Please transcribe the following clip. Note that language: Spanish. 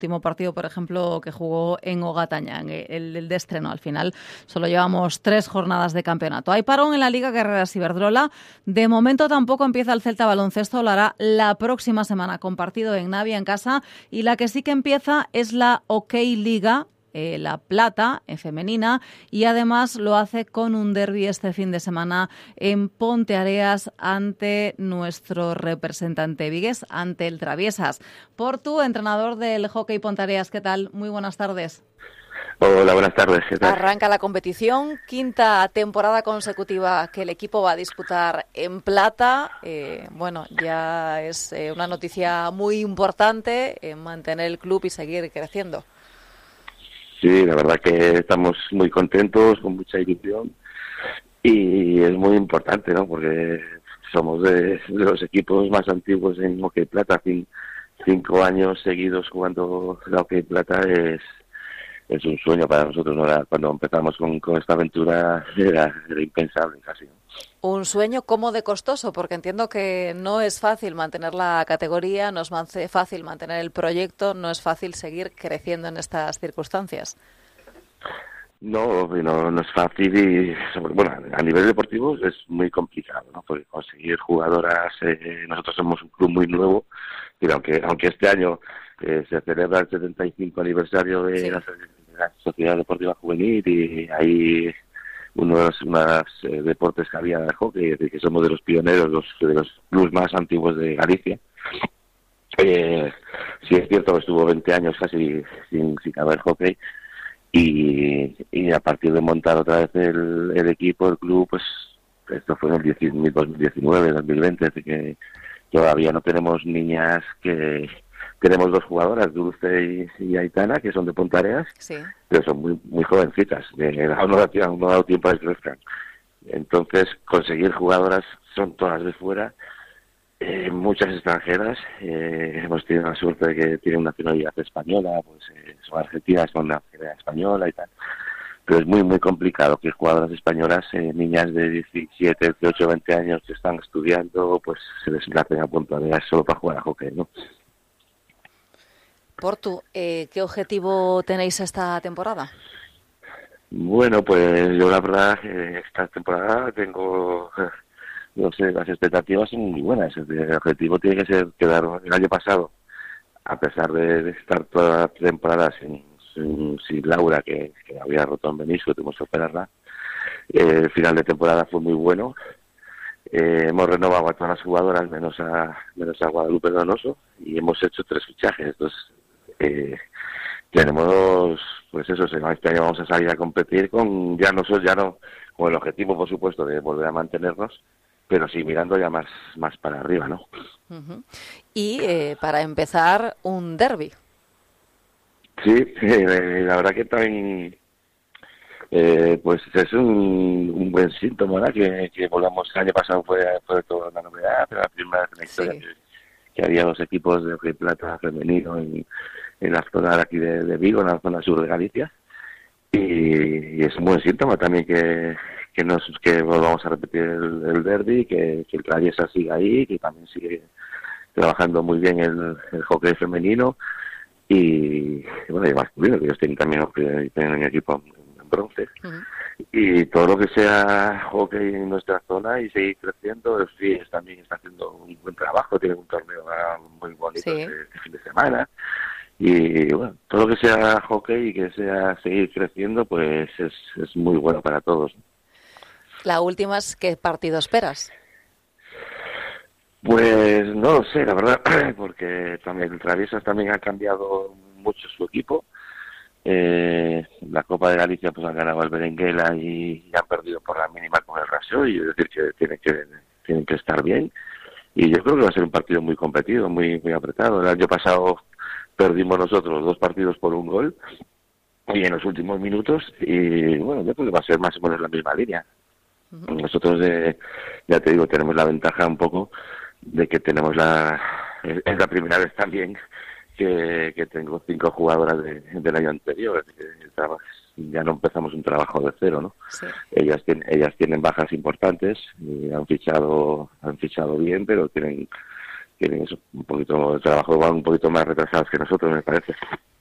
último partido, por ejemplo, que jugó en Ogatañán, el de estreno. Al final solo llevamos 3 jornadas de campeonato. Hay parón en la Liga Guerreras Iberdrola. De momento tampoco empieza el Celta Baloncesto. Lo hará la próxima semana con partido en Navia en casa. Y la que sí que empieza es la OK Liga, la plata en femenina, y además lo hace con un derbi este fin de semana en Ponteareas ante nuestro representante vigués, ante el Traviesas. Portu, entrenador del Hockey Ponteareas, ¿qué tal? Muy buenas tardes. Hola, buenas tardes. ¿Qué tal? Arranca la competición, 5ª temporada consecutiva que el equipo va a disputar en plata. Bueno, ya es una noticia muy importante mantener el club y seguir creciendo. Sí, la verdad que estamos muy contentos, con mucha ilusión, y es muy importante, ¿no? Porque somos de los equipos más antiguos en Hockey Plata. 5 años seguidos jugando la Hockey Plata es un sueño para nosotros, ¿no? Cuando empezamos con esta aventura era impensable casi, ¿no? Un sueño como de costoso, porque entiendo que no es fácil mantener la categoría, no es fácil mantener el proyecto, no es fácil seguir creciendo en estas circunstancias. No es fácil y, bueno, a nivel deportivo es muy complicado, ¿no? Porque conseguir jugadoras, nosotros somos un club muy nuevo, pero aunque este año se celebra el 75 aniversario de la Sociedad Deportiva Juvenil, y hay uno de los más deportes que había de hockey, es decir, que somos de los pioneros, de los clubes más antiguos de Galicia. Sí es cierto que estuvo 20 años casi sin haber hockey, y a partir de montar otra vez el equipo, el club, pues esto fue en el 2019, 2020, así que todavía no tenemos niñas. Que tenemos 2 jugadoras, Dulce y Aitana, que son de Ponteareas, sí, pero son muy jovencitas, aún no ha dado tiempo a que crezcan. Entonces, conseguir jugadoras son todas de fuera, muchas extranjeras. Hemos tenido la suerte de que tienen nacionalidad española, pues son argentinas con nacionalidad española y tal. Pero es muy complicado que jugadoras españolas, niñas de 17, 18, 20 años que están estudiando, pues se desplacen a Ponteareas solo para jugar a hockey, ¿no? Portu, ¿qué objetivo tenéis esta temporada? Bueno, pues yo la verdad esta temporada tengo, no sé, las expectativas son muy buenas. El objetivo tiene que ser quedar. El año pasado, a pesar de estar toda la temporada sin Laura, que había roto en menisco, tuvimos que operarla, el final de temporada fue muy bueno. Hemos renovado a todas las jugadoras menos a Guadalupe Donoso, y hemos hecho 3 fichajes. Entonces tenemos, pues eso, este año vamos a salir a competir con con el objetivo, por supuesto, de volver a mantenernos, pero sí mirando ya más para arriba, ¿no? Uh-huh. Y para empezar, un derbi. Sí, la verdad que también pues es un buen síntoma, ¿no? Que volvamos. El año pasado fue toda una novedad, pero la primera vez en la historia que había 2 equipos de hockey plata femenino en la zona de aquí de Vigo, en la zona sur de Galicia, y es un buen síntoma también que volvamos a repetir el derbi, que el Traviesas siga ahí, que también sigue trabajando muy bien el hockey femenino, y bueno, y masculino, que ellos tienen también un equipo en bronce. Uh-huh. Y todo lo que sea hockey en nuestra zona y seguir creciendo. El FIES también está haciendo un buen trabajo, tiene un torneo muy bonito este fin de semana. Y bueno, todo lo que sea hockey y que sea seguir creciendo, pues es muy bueno para todos. La última es, ¿qué partido esperas? Pues no lo sé, la verdad, porque también el Traviesas también ha cambiado mucho su equipo. La Copa de Galicia pues han ganado el Berenguela y han perdido por la mínima con el Raseo, y es decir que tienen que estar bien, y yo creo que va a ser un partido muy competido, muy apretado. El año pasado perdimos nosotros 2 partidos por 1 gol y en los últimos minutos, y bueno, yo creo que va a ser más o menos la misma línea. Uh-huh. Nosotros ya te digo, tenemos la ventaja un poco de que tenemos es la primera vez también que tengo 5 jugadoras del año anterior, ya no empezamos un trabajo de cero, ¿no? Sí. Ellas tienen bajas importantes y han fichado bien, pero tienen tienen eso, un poquito de trabajo, van un poquito más retrasados que nosotros, me parece.